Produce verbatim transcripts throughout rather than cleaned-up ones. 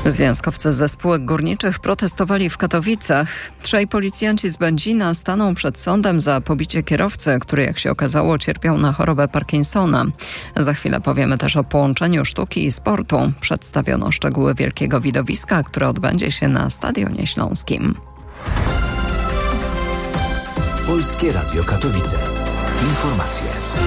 Związkowcy ze spółek górniczych protestowali w Katowicach. Trzej policjanci z Będzina staną przed sądem za pobicie kierowcy, który, jak się okazało, cierpiał na chorobę Parkinsona. Za chwilę powiemy też o połączeniu sztuki i sportu. Przedstawiono szczegóły wielkiego widowiska, które odbędzie się na Stadionie Śląskim. Polskie Radio Katowice. Informacje.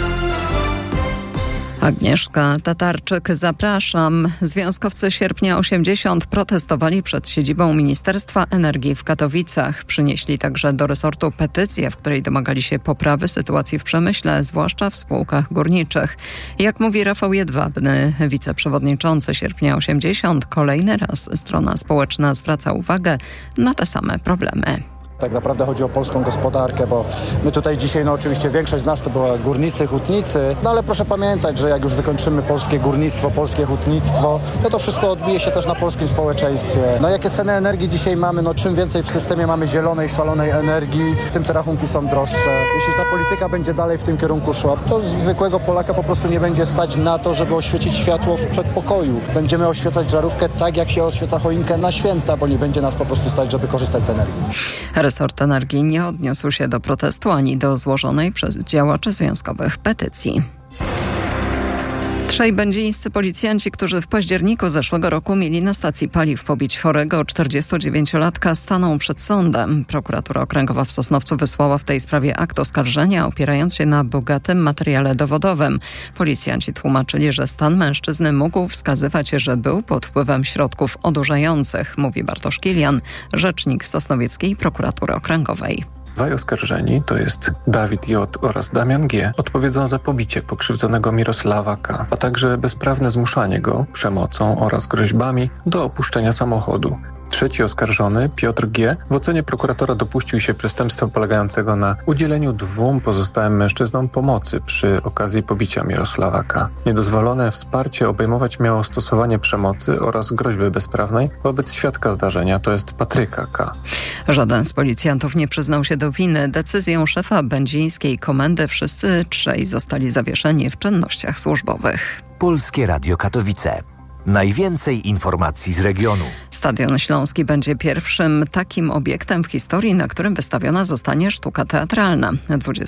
Agnieszka Tatarczyk, zapraszam. Związkowcy Sierpnia osiemdziesiąt protestowali przed siedzibą Ministerstwa Energii w Katowicach. Przynieśli także do resortu petycję, w której domagali się poprawy sytuacji w przemyśle, zwłaszcza w spółkach górniczych. Jak mówi Rafał Jedwabny, wiceprzewodniczący Sierpnia osiemdziesiąt, kolejny raz strona społeczna zwraca uwagę na te same problemy. Tak naprawdę chodzi o polską gospodarkę, bo my tutaj dzisiaj, no oczywiście większość z nas to była górnicy, hutnicy, no ale proszę pamiętać, że jak już wykończymy polskie górnictwo, polskie hutnictwo, to to wszystko odbije się też na polskim społeczeństwie. No jakie ceny energii dzisiaj mamy, no czym więcej w systemie mamy zielonej, szalonej energii, tym te rachunki są droższe. Jeśli ta polityka będzie dalej w tym kierunku szła, to zwykłego Polaka po prostu nie będzie stać na to, żeby oświecić światło w przedpokoju. Będziemy oświecać żarówkę tak, jak się oświeca choinkę na święta, bo nie będzie nas po prostu stać, żeby korzystać z energii. Resort Energii nie odniósł się do protestu ani do złożonej przez działaczy związkowych petycji. Trzej będzińscy policjanci, którzy w październiku zeszłego roku mieli na stacji paliw pobić chorego czterdziestodziewięciolatka, staną przed sądem. Prokuratura Okręgowa w Sosnowcu wysłała w tej sprawie akt oskarżenia, opierając się na bogatym materiale dowodowym. Policjanci tłumaczyli, że stan mężczyzny mógł wskazywać, że był pod wpływem środków odurzających, mówi Bartosz Kilian, rzecznik Sosnowieckiej Prokuratury Okręgowej. Dwaj oskarżeni, to jest Dawid J. oraz Damian G., odpowiedzą za pobicie pokrzywdzonego Mirosława K., a także bezprawne zmuszanie go przemocą oraz groźbami do opuszczenia samochodu. Trzeci oskarżony, Piotr G., w ocenie prokuratora dopuścił się przestępstwa polegającego na udzieleniu dwóm pozostałym mężczyznom pomocy przy okazji pobicia Mirosława K. Niedozwolone wsparcie obejmować miało stosowanie przemocy oraz groźby bezprawnej wobec świadka zdarzenia, to jest Patryka K. Żaden z policjantów nie przyznał się do winy. Decyzją szefa będzińskiej komendy wszyscy trzej zostali zawieszeni w czynnościach służbowych. Polskie Radio Katowice. Najwięcej informacji z regionu. Stadion Śląski będzie pierwszym takim obiektem w historii, na którym wystawiona zostanie sztuka teatralna.